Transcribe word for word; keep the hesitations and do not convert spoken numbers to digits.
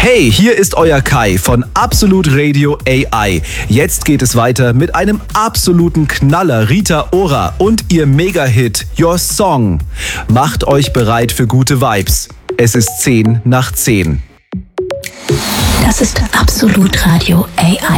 Hey, hier ist euer Kai von Absolut Radio A I. Jetzt geht es weiter mit einem absoluten Knaller, Rita Ora und ihr Mega-Hit Your Song. Macht euch bereit für gute Vibes. Es ist zehn nach zehn. Das ist Absolut Radio A I.